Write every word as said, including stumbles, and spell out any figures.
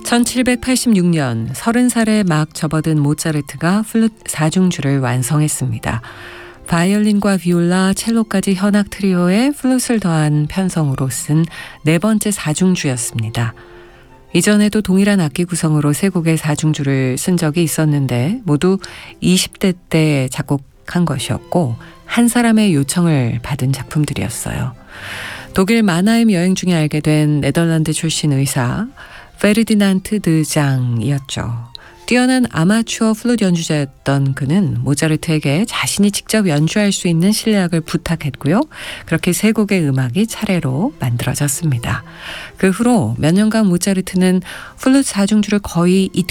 천칠백팔십육 년 서른 살에 막 접어든 모차르트가 플룻 사중주를 완성했습니다. 바이올린과 비올라, 첼로까지 현악 트리오에 플룻을 더한 편성으로 쓴 네 번째 사중주였습니다. 이전에도 동일한 악기 구성으로 세 곡의 사중주를 쓴 적이 있었는데 모두 이십 대 때 작곡한 것이었고 한 사람의 요청을 받은 작품들이었어요. 독일 마나임 여행 중에 알게 된 네덜란드 출신 의사 페르디난트 드 장이었죠. 뛰어난 아마추어 플룻 연주자였던 그는 모차르트에게 자신이 직접 연주할 수 있는 실력을 부탁했고요. 그렇게 세 곡의 음악이 차례로 만들어졌습니다. 그 후로 몇 년간 모차르트는 플룻 사중주를 거의 잊고